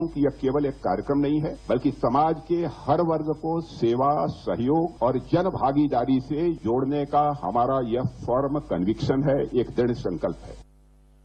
यह केवल एक कार्यक्रम नहीं है, बल्कि समाज के हर वर्ग को सेवा, सहयोग और जन भागीदारी से जोड़ने का हमारा यह फर्म कन्विक्शन है, एक दृढ़ संकल्प है।